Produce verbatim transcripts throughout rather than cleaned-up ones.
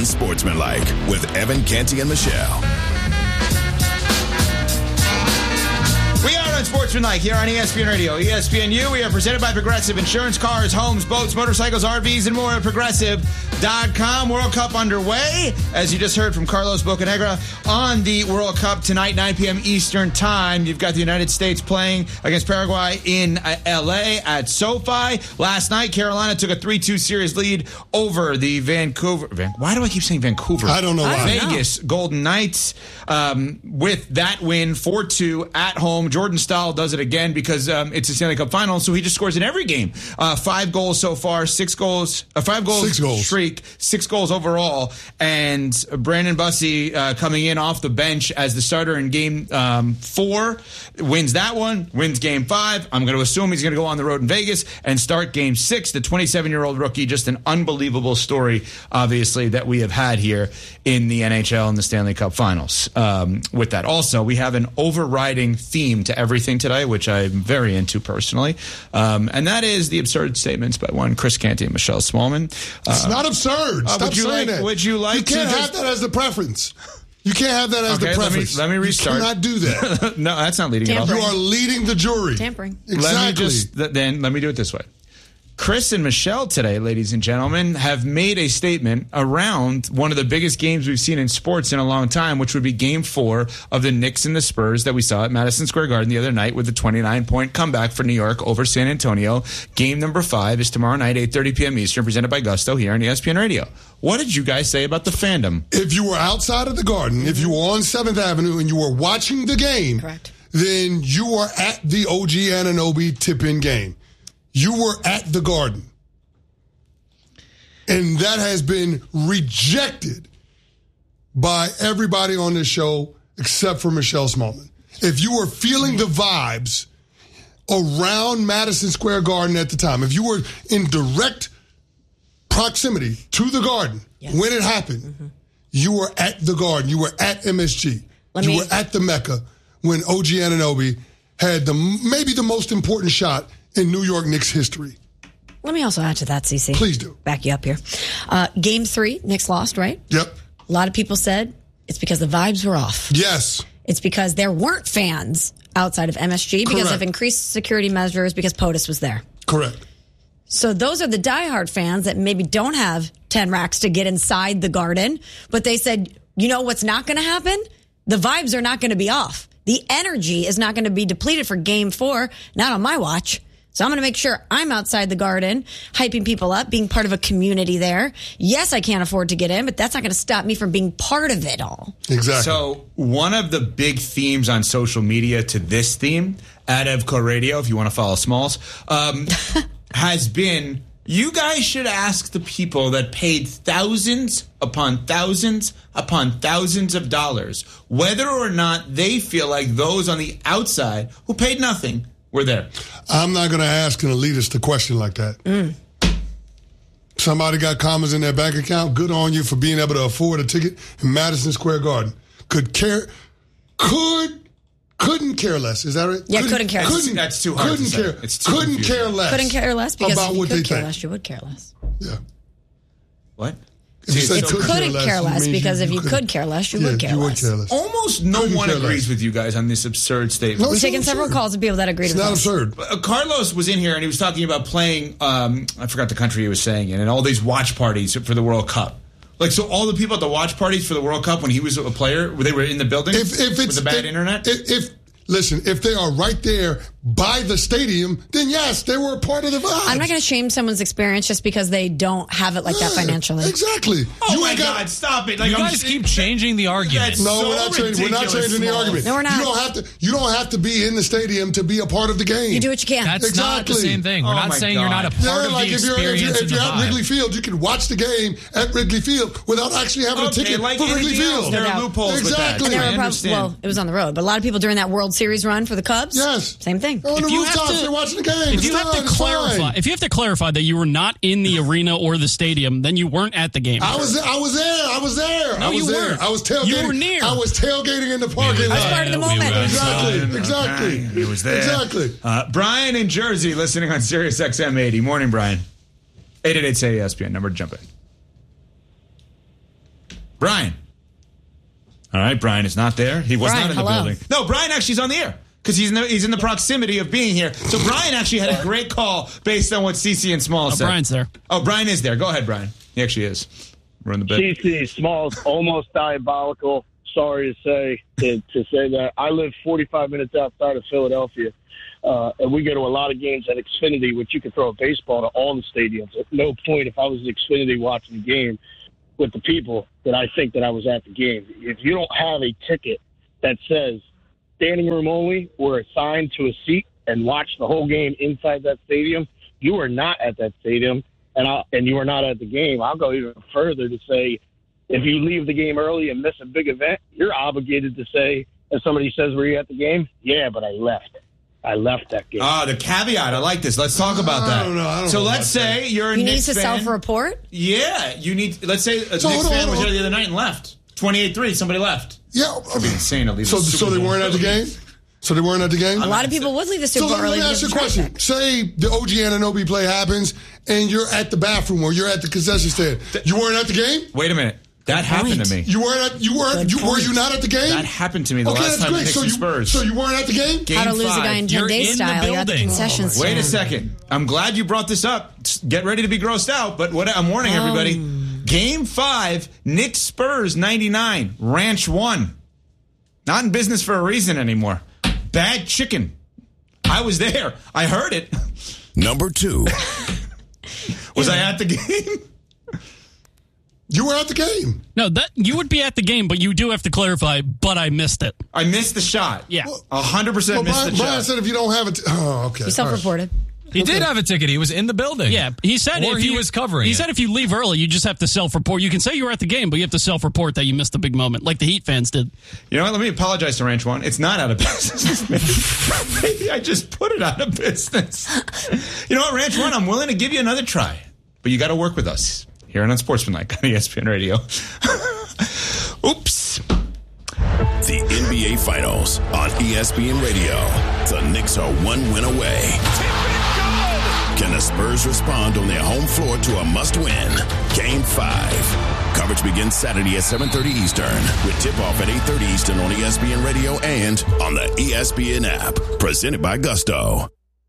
Unsportsmanlike with Evan Canty and Michelle. We are Unsportsmanlike here on E S P N Radio. E S P N U, we are presented by Progressive Insurance. Cars, homes, boats, motorcycles, R Vs, and more at Progressive dot com. World Cup underway, as you just heard from Carlos Bocanegra on the World Cup tonight, nine p.m. Eastern Time. You've got the United States playing against Paraguay in uh, L A at SoFi. Last night, Carolina took a three two series lead over the Vancouver. Van, why do I keep saying Vancouver? I don't know why. Vegas know. Golden Knights um, with that win, four two at home. Jordan Stahl does it again because um, it's a Stanley Cup final, so he just scores in every game. Uh, five goals so far, six goals, uh, five goals, six goals streak, six goals overall. And Brandon Bussey uh, coming in off the bench as the starter in game um, four, wins that one, wins game five. I'm going to assume he's going to go on the road in Vegas and start game six. The twenty-seven-year-old rookie, just an unbelievable story, obviously, that we have had here in the N H L and the Stanley Cup finals. Um, with that, also, we have an overriding theme to everything today, which I'm very into personally, um, and that is the absurd statements by one Chris Canty and Michelle Smallman. Uh, it's not absurd. Uh, Stop would you saying like, that. Would you like you can't to have just, that as the preference. You can't have that as okay, the preference. Let me, let me restart. You cannot do that. No, that's not leading Tampering. at all. You are leading the jury. Tampering. Exactly. Let me just, th- then let me do it this way. Chris and Michelle today, ladies and gentlemen, have made a statement around one of the biggest games we've seen in sports in a long time, which would be game four of the Knicks and the Spurs that we saw at Madison Square Garden the other night with the twenty-nine point comeback for New York over San Antonio. Game number five is tomorrow night, eight thirty p.m. Eastern, presented by Gusto here on E S P N Radio. What did you guys say about the fandom? If you were outside of the Garden, mm-hmm. if you were on seventh Avenue and you were watching the game, correct, then you were at the O G Anunoby tip-in game. You were at the Garden. And that has been rejected by everybody on this show except for Michelle Smallman. If you were feeling the vibes around Madison Square Garden at the time, if you were in direct proximity to the Garden yes. when it happened, mm-hmm. you were at the Garden. You were at M S G. Let you me... were at the Mecca when O G Anunoby had the maybe the most important shot in New York Knicks history. Let me also add to that, Cece. Please do. Back you up here. Uh, game three, Knicks lost, right? Yep. A lot of people said it's because the vibes were off. Yes. It's because there weren't fans outside of M S G because Correct. of increased security measures because POTUS was there. Correct. So those are the diehard fans that maybe don't have ten racks to get inside the Garden, but they said, you know what's not going to happen? The vibes are not going to be off. The energy is not going to be depleted for game four, not on my watch. So I'm going to make sure I'm outside the Garden, hyping people up, being part of a community there. Yes, I can't afford to get in, but that's not going to stop me from being part of it all. Exactly. So one of the big themes on social media to this theme, at Evco Radio, if you want to follow Smalls, um, has been, you guys should ask the people that paid thousands upon thousands upon thousands of dollars whether or not they feel like those on the outside who paid nothing were there. I'm not going to ask an elitist a question like that. Mm. Somebody got commas in their bank account. Good on you for being able to afford a ticket in Madison Square Garden. Could care, could, couldn't care less. Is that right? Yeah, couldn't, couldn't care less. Couldn't, That's too hard couldn't to say. Care, it's too couldn't confusing. care less. Couldn't care less because about if you what could they care think. less, you would care less. Yeah. What? If you See, said It's could couldn't care care less, means because you, if you you could care less, you yeah, would care you less. would care less. Almost no Couldn't one care agrees less. with you guys on this absurd statement. No, We've it's taken not several absurd. calls of people that agree It's with not us. absurd. Uh, Carlos was in here and he was talking about playing, um, I forgot the country he was saying in, and all these watch parties for the World Cup. Like, so all the people at the watch parties for the World Cup when he was a player, they were in the building If, if it's with the bad if, internet? If, if listen, if they are right there by the stadium, then yes, they were a part of the vibe. I'm not going to shame someone's experience just because they don't have it like that Yeah, financially. Exactly. Oh, You my ain't got- God, stop it. Like, You I'm guys just- keep changing the argument. That's No, so we're not changing. We're not ridiculous, changing the Smalls. argument. No, we're not. You don't have to. You don't have to be in the stadium to be a part of the game. You do what you can. That's not the Exactly. same thing. We're Oh not my saying you're not a God. part Yeah, of like the if you're, if experience you're, if and you're the at vibe. Wrigley Field, you can watch the game at Wrigley Field without actually having a Okay, ticket like for Wrigley anything else, Field. there No are doubt. loopholes with that. Exactly. And there I were prob- understand. well, it was on the road, but a lot of people during that World Series run for the Cubs. Yes. Same thing. On the If you have rooftops, to- they're watching the game. If you It's have to fine, it's clarify, fine. if you have to clarify that you were not in the arena or the stadium, then you weren't at the game. I was, I was there. I was there. No, I was you there. weren't. I was tailgating. You were near. I was tailgating in the parking lot. That's part of the moment. Exactly. Exactly. Okay, he was there. Exactly. Uh, Brian in Jersey listening on Sirius X M eighty. Morning, Brian. eight eight eight say E S P N. Number to jump in. Brian. All right, Brian is not there. He was Brian, not in the hello. building. No, Brian actually is on the air because he's in the, he's in the proximity of being here. So Brian actually had a great call based on what Cece and Small Oh, said. Brian's there. Oh, Brian is there. Go ahead, Brian. He actually is. We're in the bed. C C Small's almost diabolical. Sorry to say to, to say that. I live forty-five minutes outside of Philadelphia, uh, and we go to a lot of games at Xfinity, which you can throw a baseball to all the stadiums. At no point, if I was at Xfinity watching the game with the people, that I think that I was at the game. If you don't have a ticket that says standing room only or assigned to a seat and watch the whole game inside that stadium, you are not at that stadium. And I, and you are not at the game. I'll go even further to say, if you leave the game early and miss a big event, you're obligated to say, if somebody says, were you at the game? Yeah, but I left. I left that game. Ah, the caveat. I like this. Let's talk about that. I don't know. I don't so know let's about say you're a You Knicks need to fan. self-report? Yeah, you need. Let's say a So Knicks hold on, fan hold was on. here the other night and left. twenty-eight three. Somebody left. Yeah. It'd be insane to leave So, the so Super they Bowl weren't at the early. game? So they weren't at the game? A lot of people would leave the So Super Bowl let, let early. me because ask you a of traffic. question. Say the O G Anunoby play happens and you're at the bathroom or you're at the concession stand. You weren't at the game? Wait a minute. That happened point. to me. You weren't at, you weren't, Good you, were point. you not at the game? That happened to me the okay, last that's time the great. Knicks So and you, Spurs. so you weren't at the game? Game How to lose five. a guy in You're ten days in the style. You're at the building. concession stand. Wait a second. I'm glad you brought this up. Get ready to be grossed out. But what I'm warning everybody: Game five, Knicks Spurs ninety-nine, Ranch one. Not in business for a reason anymore. Bad chicken. I was there. I heard it. Number two. Was I at the game? You were at the game. No, that you would be at the game, but you do have to clarify, but I missed it. I missed the shot. Yeah. A hundred percent Well, missed Brian, the Brian shot. said if you don't have it. Oh, okay. You self-reported. He did have a ticket. He was in the building. Yeah, he said Or if he you, was covering He it. said if you leave early, you just have to self-report. You can say you were at the game, but you have to self-report that you missed a big moment, like the Heat fans did. You know what? Let me apologize to Ranch One. It's not out of business. maybe, maybe I just put it out of business. You know what, Ranch One? I'm willing to give you another try, but you got to work with us here on Unsportsmanlike on E S P N Radio. Oops. The N B A Finals on E S P N Radio. The Knicks are one win away. Can the Spurs respond on their home floor to a must-win? Game five. Coverage begins Saturday at seven thirty Eastern with tip-off at eight thirty Eastern on E S P N Radio and on the E S P N app. Presented by Gusto.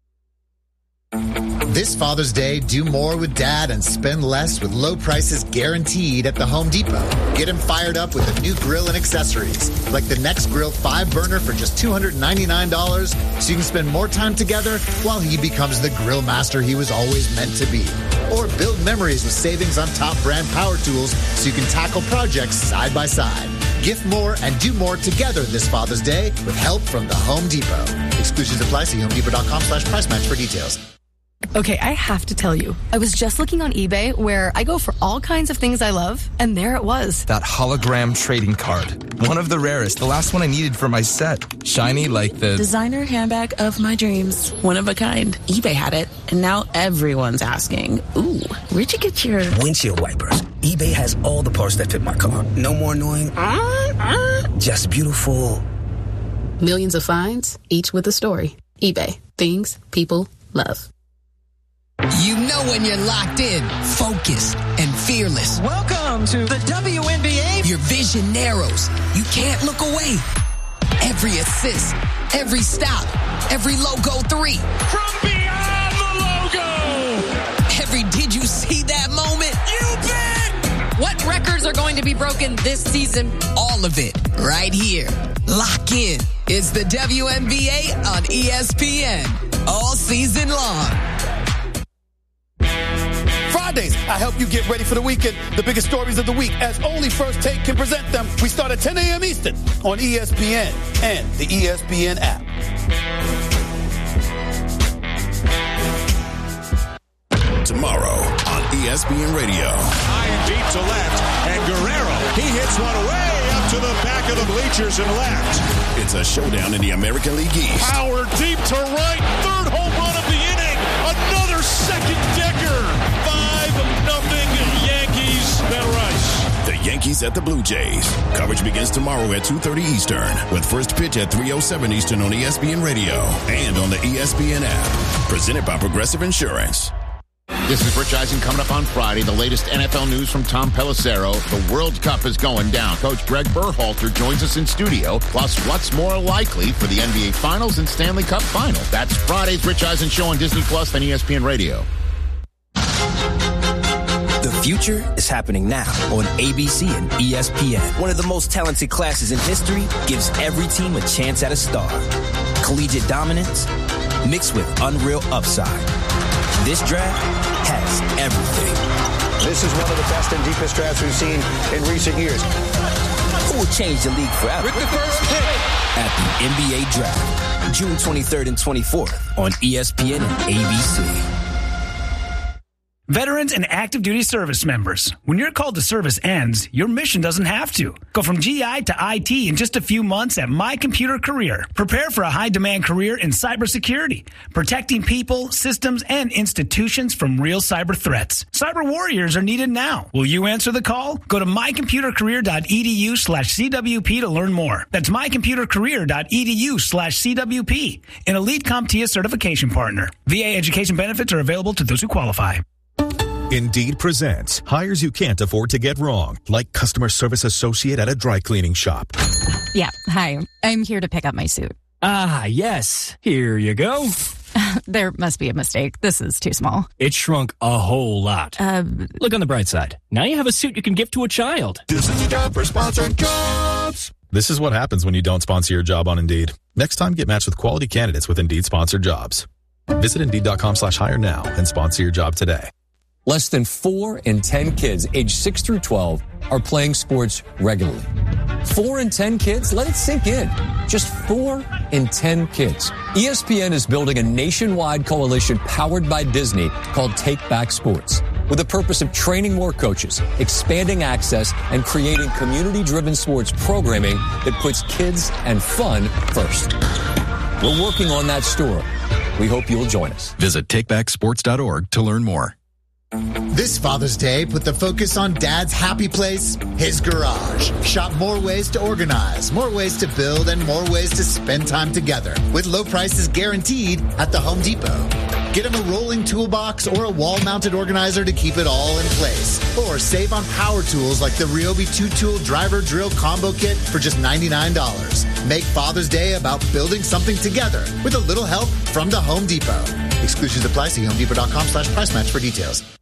This Father's Day, do more with Dad and spend less with low prices guaranteed at the Home Depot. Get him fired up with a new grill and accessories, like the Next Grill five burner for just two hundred ninety-nine dollars, so you can spend more time together while he becomes the grill master he was always meant to be. Or build memories with savings on top brand power tools so you can tackle projects side by side. Gift more and do more together this Father's Day with help from the Home Depot. Exclusions apply. See homedepot.com slash price match for details. Okay, I have to tell you, I was just looking on eBay where I go for all kinds of things I love, and there it was. That hologram trading card. One of the rarest. The last one I needed for my set. Shiny like the... Designer handbag of my dreams. One of a kind. eBay had it, and now everyone's asking, ooh, where'd you get your... Windshield wipers. eBay has all the parts that fit my car. No more annoying... Just beautiful. Millions of finds, each with a story. eBay. Things people love. You know when you're locked in, focused, and fearless. Welcome to the W N B A. Your vision narrows. You can't look away. Every assist, every stop, every logo three. From beyond the logo. Every did you see that moment? You bet. What records are going to be broken this season? All of it right here. Lock in. It's the W N B A on E S P N. All season long. Fridays, I help you get ready for the weekend. The biggest stories of the week, as only First Take can present them. We start at ten a.m. Eastern on E S P N and the E S P N app. Tomorrow on E S P N Radio. High and deep to left, and Guerrero, he hits one way up to the back of the bleachers and left. It's a showdown in the American League East. Power deep to right, third home run of the inning, another second decker. Five nothing Yankees. Ben Rice. The Yankees at the Blue Jays. Coverage begins tomorrow at two thirty Eastern with first pitch at three oh seven Eastern on E S P N Radio and on the E S P N app. Presented by Progressive Insurance. This is Rich Eisen coming up on Friday. The latest N F L news from Tom Pelissero. The World Cup is going down. Coach Greg Berhalter joins us in studio. Plus, what's more likely for the N B A Finals and Stanley Cup Final? That's Friday's Rich Eisen Show on Disney Plus and E S P N Radio. The future is happening now on A B C and E S P N. One of the most talented classes in history gives every team a chance at a star. Collegiate dominance mixed with unreal upside. This draft has everything. This is one of the best and deepest drafts we've seen in recent years. Who will change the league forever? With the first pick at the N B A Draft, June twenty-third and twenty-fourth on E S P N and A B C. Veterans and active duty service members, when your call to service ends, your mission doesn't have to. Go from G I to I T in just a few months at My Computer Career. Prepare for a high-demand career in cybersecurity, protecting people, systems, and institutions from real cyber threats. Cyber warriors are needed now. Will you answer the call? Go to mycomputercareer.edu slash CWP to learn more. That's mycomputercareer.edu slash CWP, an Elite CompTIA certification partner. V A education benefits are available to those who qualify. Indeed presents hires you can't afford to get wrong, like customer service associate at a dry cleaning shop. Yeah, hi. I'm here to pick up my suit. Ah, yes. Here you go. There must be a mistake. This is too small. It shrunk a whole lot. Uh, Look on the bright side. Now you have a suit you can give to a child. This is a job for sponsored jobs. This is what happens when you don't sponsor your job on Indeed. Next time, get matched with quality candidates with Indeed sponsored jobs. Visit Indeed.com slash hire now and sponsor your job today. Less than four in ten kids aged six through twelve are playing sports regularly. Four in ten kids? Let it sink in. Just four in ten kids. E S P N is building a nationwide coalition powered by Disney called Take Back Sports, with the purpose of training more coaches, expanding access, and creating community-driven sports programming that puts kids and fun first. We're working on that story. We hope you'll join us. Visit take back sports dot org to learn more. This Father's Day, put the focus on Dad's happy place, his garage. Shop more ways to organize, more ways to build, and more ways to spend time together with low prices guaranteed at the Home Depot. Get him a rolling toolbox or a wall-mounted organizer to keep it all in place. Or save on power tools like the Ryobi two-tool driver drill combo kit for just ninety-nine dollars. Make Father's Day about building something together with a little help from the Home Depot. Exclusions apply. See homedepot.com slash price match for details.